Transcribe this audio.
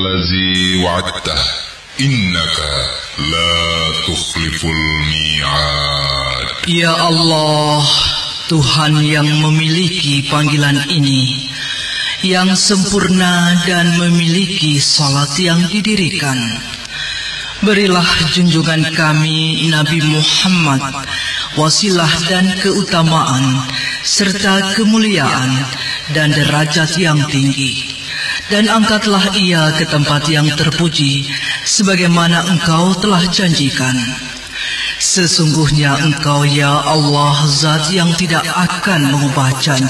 الذي وعدته إنك لا تخلف الميعاد. Ya Allah, Tuhan yang memiliki panggilan ini, yang sempurna dan memiliki salat yang didirikan, berilah junjungan kami Nabi Muhammad wasilah dan keutamaan serta kemuliaan dan derajat yang tinggi, dan angkatlah ia ke tempat yang terpuji sebagaimana Engkau telah janjikan. Sesungguhnya Engkau ya Allah zat yang tidak akan mengubah janji.